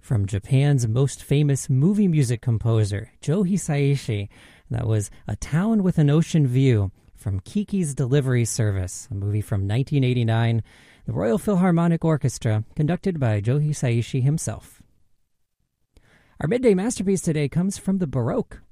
from Japan's most famous movie music composer, Joe Hisaishi. That was A Town with an Ocean View from Kiki's Delivery Service, a movie from 1989, the Royal Philharmonic Orchestra, conducted by Joe Hisaishi himself. Our midday masterpiece today comes from the Baroque.